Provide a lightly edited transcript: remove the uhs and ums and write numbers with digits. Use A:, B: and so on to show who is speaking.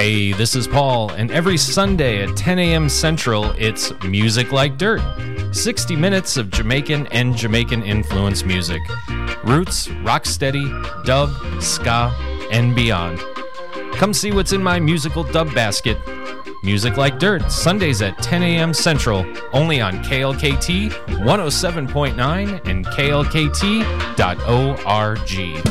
A: Hey, this is Paul, and every Sunday at 10 a.m. Central, it's Music Like Dirt. 60 minutes of Jamaican and Jamaican-influenced music. Roots, rocksteady, dub, ska, and beyond. Come see what's in my musical dub basket. Music Like Dirt, Sundays at 10 a.m. Central, only on KLKT 107.9 and KLKT.org.